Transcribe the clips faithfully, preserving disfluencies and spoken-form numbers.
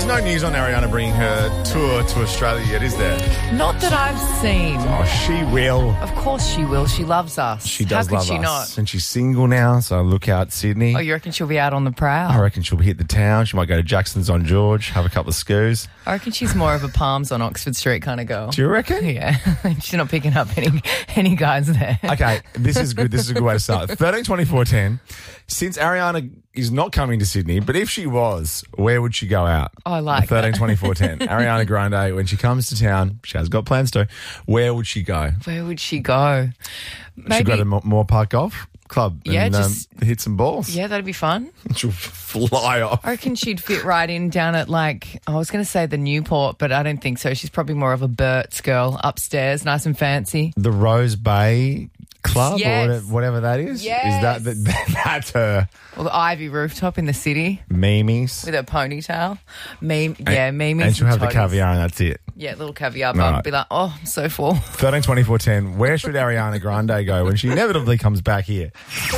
no news on Ariana bringing her tour to Australia yet, is there? Not that I've seen. Oh, she will. Of course she will. She loves us. She does How could love she us. not? And she's single now, so look out, Sydney. Oh, you reckon she'll be out on the prowl? I reckon she'll hit the town. She might go to Jackson's on George, have a couple of scoos. I reckon she's more of a Palms on Oxford Street kind of girl. Do you reckon? Yeah. She's not picking up any any guys there. Okay, this is good. This is a good way to start. thirteen twenty-four ten. Since Ariana is not coming to Sydney, but if she was, where would she go out? Oh, I like thirteen that. twenty-four ten. Ariana Grande, when she comes to town, she has got plans to. Where would she go? Where would she go? Maybe. She'd go to Mo- Moore Park Golf Club Yeah, and just- um, hit some balls. Yeah, that'd be fun. She'll fly off. I reckon she'd fit right in down at, like, I was going to say the Newport, but I don't think so. She's probably more of a Burt's girl upstairs, nice and fancy. The Rose Bay Club Yes. or whatever, whatever that is. Yes. Is that, that that's her? Or the Ivy rooftop in the city Mimi's. with her ponytail. Meme, yeah, Mimi's. And she'll have the toddies. caviar and that's it. Yeah, little caviar bar. Right. Be like, oh, I'm so full. thirteen twenty-four ten. Where should Ariana Grande go when she inevitably comes back here?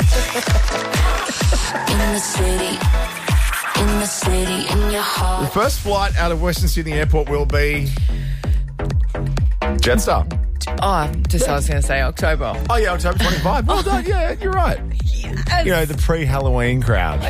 In the city, in the city, in your heart. The first flight out of Western Sydney Airport will be Jetstar. Oh, just I was going to say October. Oh, yeah, October twenty-fifth. Well done. Yeah, you're right. Yes. You know, the pre-Halloween crowd.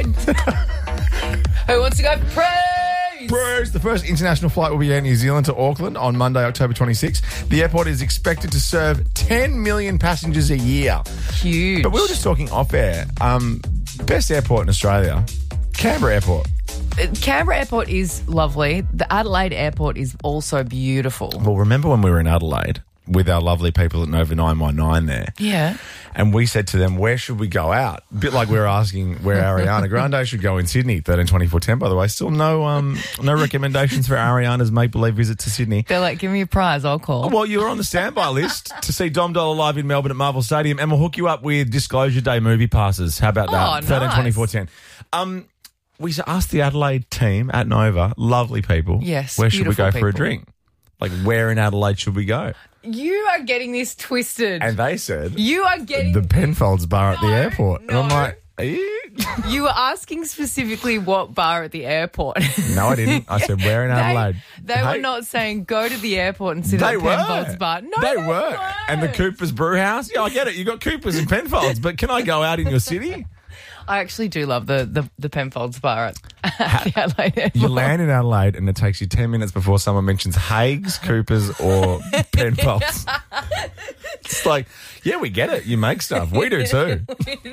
Who wants to go for praise? Bruce, the first international flight will be Air New Zealand to Auckland on Monday, October twenty-sixth. The airport is expected to serve ten million passengers a year. Huge. But we were just talking off-air. Um, best airport in Australia, Canberra Airport. Canberra Airport is lovely. The Adelaide Airport is also beautiful. Well, remember when we were in Adelaide with our lovely people at Nova nine one nine there? Yeah. And we said to them, where should we go out? A bit like we were asking where Ariana Grande should go in Sydney. thirteen twenty-four ten, by the way. Still no um, no recommendations for Ariana's make-believe visit to Sydney. They're like, give me a prize, I'll call. Well, you were on the standby list to see Dom Dollar live in Melbourne at Marvel Stadium, and we'll hook you up with Disclosure Day movie passes. How about that? Oh, thirteen twenty-four ten. Um, we asked the Adelaide team at Nova, lovely people, Yes, where should we go beautiful for a people. drink? Like, where in Adelaide should we go? You are getting this twisted. And they said you are getting... the Penfolds bar at the No, airport. And I'm no. like, are you? You were asking specifically what bar at the airport. No, I didn't. I said, where in Adelaide? They, they Hey, were not saying go to the airport and sit They at the were. Penfolds bar. No, they, they were. weren't. And the Cooper's Brew House. Yeah, I get it. You got Cooper's and Penfolds, but can I go out in your city? I actually do love the, the, the Penfolds bar at, at the Adelaide Airport. You land in Adelaide and it takes you ten minutes before someone mentions Hague's, Cooper's or Penfolds. It's like, yeah, we get it. You make stuff. We do too.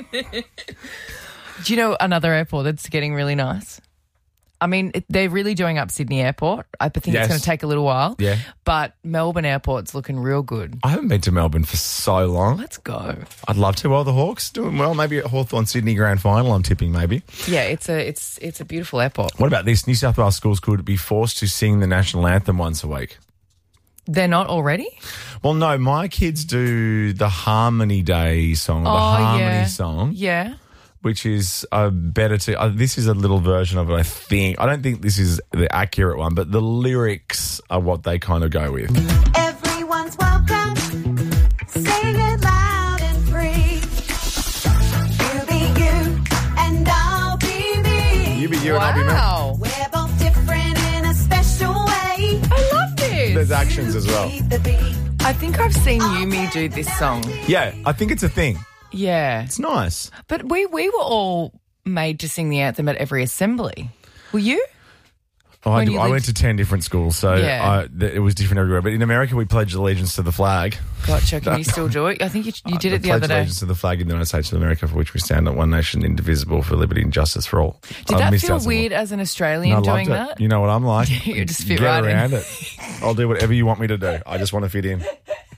Do you know another airport that's getting really nice? I mean, it, they're really doing up Sydney Airport. I think Yes. it's going to take a little while. Yeah. But Melbourne Airport's looking real good. I haven't been to Melbourne for so long. Let's go. I'd love to. Well, the Hawks doing well. Maybe at Hawthorn Sydney Grand Final, I'm tipping maybe. Yeah, it's a it's it's a beautiful airport. What about this? New South Wales schools could be forced to sing the national anthem once a week. They're not already? Well, no, my kids do the Harmony Day song, or the Oh, Harmony yeah. song, Yeah. which is uh, better to. Uh, this is a little version of it, I think. I don't think this is the accurate one, but the lyrics are what they kind of go with. Everyone's welcome. Sing it loud and free. You be you and I'll be me. You be you and I'll be me. Wow. We're both different in a special way. I love this. There's actions as well. Be the beat. I think I've seen Yumi do this song. Yeah, I think it's a thing. Yeah. It's nice. But we, we were all made to sing the anthem at every assembly. Were you? Oh, I, When do, you I lived- went to ten different schools, so Yeah. I, th- it was different everywhere. But in America, we pledged allegiance to the flag. Gotcha. Can you still do it? I think you, you did Uh, it the pledge other day. allegiance to the flag in the United States of America, for which we stand, one nation, indivisible, for liberty and justice for all. Did I that missed feel out some weird more. as an No, I Australian loved doing it. that? You know what I'm like. You just fit Get right in. around it. I'll do whatever you want me to do. I just want to fit in.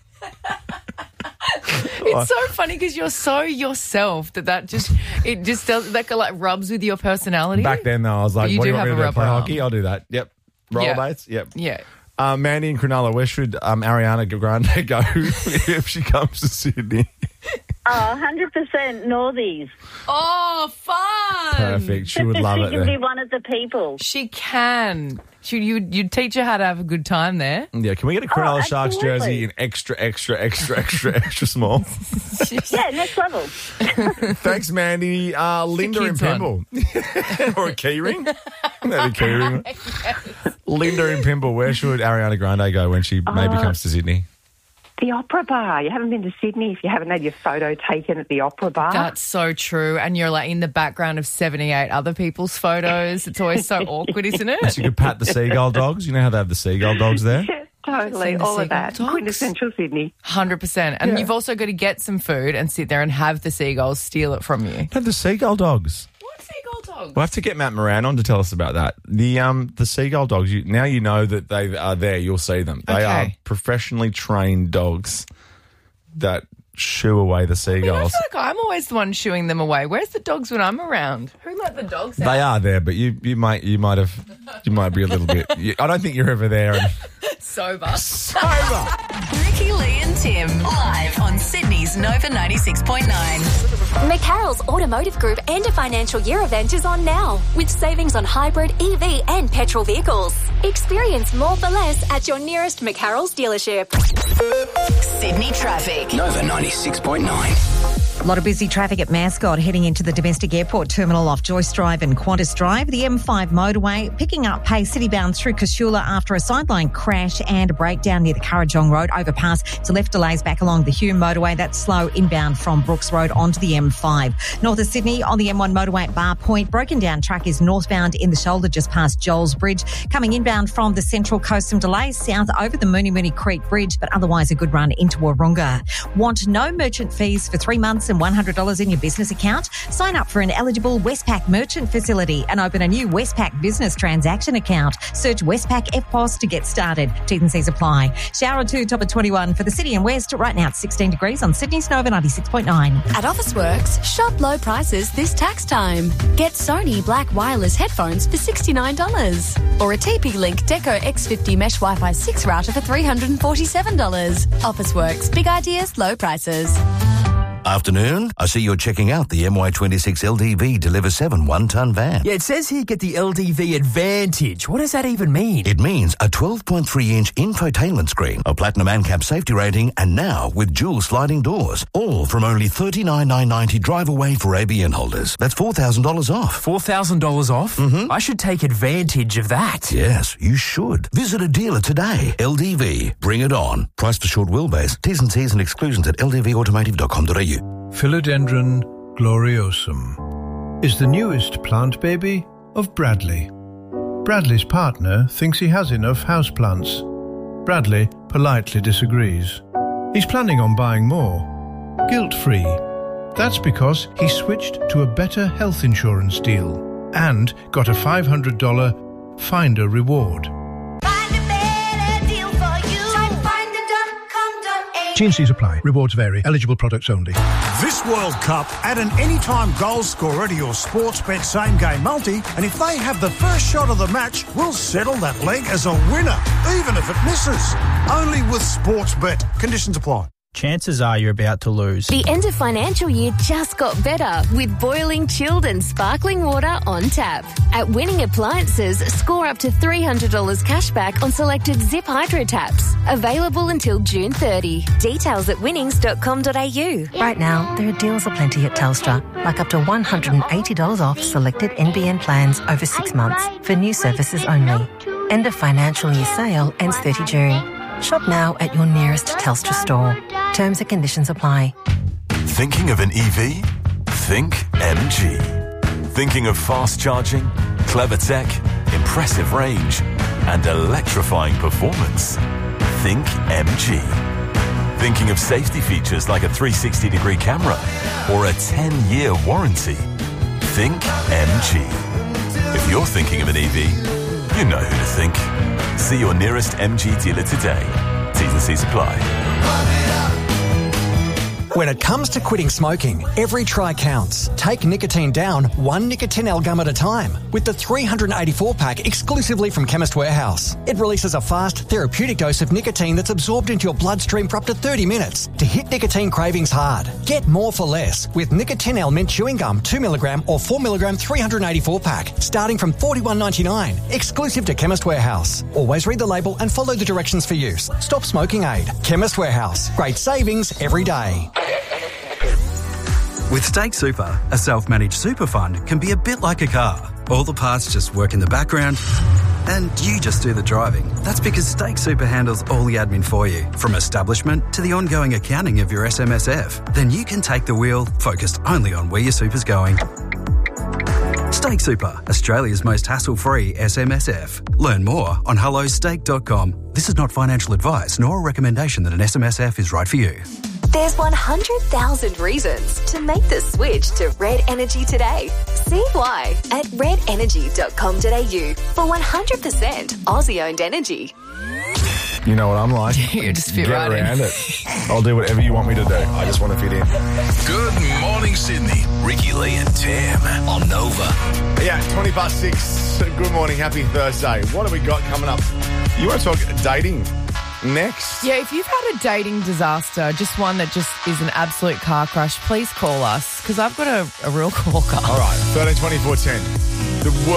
It's so funny because you're so yourself that that just it just does that like rubs with your personality. Back then, though, I was like, you what do do you want me have to a do? Play rubber hockey? arm. I'll do that. Yep. Rollerblades? Yep. Yeah. Uh, Mandy and Cronulla, where should um, Ariana Grande go if she comes to Sydney? Oh, one hundred percent Northies. Oh, fun! Perfect. She would love she it can be there. one of the people. She can. You, you'd, you'd teach her how to have a good time there. Yeah, can we get a Cronulla Oh, Sharks absolutely. jersey in extra, extra, extra, extra, extra small? Yeah, next level. Thanks, Mandy. Uh, Linda in kids one. Pimble. Or a key ring. Maybe a key ring. Linda in Pimble, where should Ariana Grande go when she maybe Uh, comes to Sydney? The Opera Bar. You haven't been to Sydney if you haven't had your photo taken at the Opera Bar. That's so true. And you're like in the background of seventy-eight other people's photos. It's always so awkward, isn't it? So you could pat the seagull dogs. You know how they have the seagull dogs there? Yeah, totally. Seen the All of seagull that. dogs? Quintessential Sydney. one hundred percent. And Yeah. you've also got to get some food and sit there and have the seagulls steal it from you. No, the seagull dogs. What seagull dogs? We'll have to get Matt Moran on to tell us about that. The um the seagull dogs, you, now you know that they are there, you'll see them. They Okay. are professionally trained dogs that shoo away the I seagulls. feel like I'm always the one shooing them away. Where's the dogs when I'm around? Who let the dogs out? They are there, but you, you might you might have you might be a little bit. You, I don't think you're ever there. And Sober. sober. Ricky, Lee and Tim live on Sydney's Nova ninety-six point nine. McCarroll's Automotive Group end of financial year event is on now with savings on hybrid, E V and petrol vehicles. Experience more for less at your nearest McCarroll's dealership. Sydney traffic. Nova ninety-six point nine. A lot of busy traffic at Mascot heading into the domestic airport terminal off Joyce Drive and Qantas Drive. The M five motorway picking up pace citybound through Casula after a sideline crash and a breakdown near the Currajong Road overpass. To left delays back along the Hume motorway. That's slow inbound from Brooks Road onto the M five. North of Sydney on the M one motorway at Bar Point. Broken down track is northbound in the shoulder just past Joel's Bridge. Coming inbound from the Central Coast, some delays south over the Mooney Mooney Creek Bridge, but otherwise a good run into Wahroonga. Want no merchant fees for three months and one hundred dollars in your business account? Sign up for an eligible Westpac merchant facility and open a new Westpac business transaction account. Search Westpac F P O S to get started. T's and C's apply. Shower two, top of twenty-one for the city and west. Right now it's sixteen degrees on Sydney's Nova ninety-six point nine. At Officeworks, shop low prices this tax time. Get Sony Black Wireless headphones for sixty-nine dollars or a T P-Link Deco X fifty Mesh Wi-Fi six router for three hundred forty-seven dollars. Officeworks, big ideas, low prices. Afternoon. I see you're checking out the M Y twenty-six L D V Deliver seven one-ton van. Yeah, it says here get the L D V Advantage. What does that even mean? It means a twelve point three inch infotainment screen, a platinum ANCAP safety rating, and now with dual sliding doors. All from only thirty-nine thousand nine hundred ninety dollars drive away for A B N holders. That's four thousand dollars off. four thousand dollars off? Mm-hmm. I should take advantage of that. Yes, you should. Visit a dealer today. L D V. Bring it on. Price for short wheelbase. T's and C's and exclusions at l d v automotive dot com dot a u. Philodendron gloriosum is the newest plant baby of Bradley. Bradley's partner thinks he has enough houseplants. Bradley politely disagrees. He's planning on buying more, guilt-free. That's because he switched to a better health insurance deal and got a five hundred dollars Finder reward. Find a better deal for you. Type finder dot com dot a u. T and C's apply. Rewards vary. Eligible products only. This World Cup, add an anytime goal scorer to your Sportsbet Same Game Multi, and if they have the first shot of the match, we'll settle that leg as a winner, even if it misses. Only with Sportsbet. Conditions apply. Chances are you're about to lose. The end of financial year just got better with boiling, chilled and sparkling water on tap. At Winning Appliances, score up to three hundred dollars cash back on selected Zip Hydro taps. Available until June thirtieth. Details at winnings dot com dot a u. Right now, there are deals aplenty at Telstra, like up to one hundred eighty dollars off selected N B N plans over six months for new services only. End of financial year sale ends thirtieth of June. Shop now at your nearest Telstra store. Terms and conditions apply. Thinking of an E V? Think M G. Thinking of fast charging, clever tech, impressive range, and electrifying performance? Think M G. Thinking of safety features like a three hundred sixty degree camera or a ten year warranty? Think M G. If you're thinking of an E V, you know who to think. See your nearest M G dealer today. T's and C's apply. When it comes to quitting smoking, every try counts. Take nicotine down one Nicotinell gum at a time with the three hundred eighty-four pack exclusively from Chemist Warehouse. It releases a fast, therapeutic dose of nicotine that's absorbed into your bloodstream for up to thirty minutes to hit nicotine cravings hard. Get more for less with Nicotinell mint chewing gum two milligram or four milligram three hundred eighty-four pack starting from forty-one ninety-nine, exclusive to Chemist Warehouse. Always read the label and follow the directions for use. Stop smoking aid. Chemist Warehouse. Great savings every day. With Stake Super, a self-managed super fund can be a bit like a car. All the parts just work in the background and you just do the driving. That's because Stake Super handles all the admin for you, from establishment to the ongoing accounting of your S M S F. Then you can take the wheel, focused only on where your super's going. Stake Super, Australia's most hassle-free S M S F. Learn more on hello stake dot com. This is not financial advice nor a recommendation that an S M S F is right for you. There's one hundred thousand reasons to make the switch to Red Energy today. See why at red energy dot com dot a u for one hundred percent Aussie-owned energy. You know what I'm like. You just fit Get right in. around it. I'll do whatever you want me to do. I just want to fit in. Good morning, Sydney. Ricky Lee and Tam on Nova. Yeah, twenty past six. Good morning. Happy Thursday. What have we got coming up? You want to talk dating next? Yeah, if you've had a dating disaster, just one that just is an absolute car crash, please call us because I've got a, a real corker. All right, thirteen twenty-four ten. The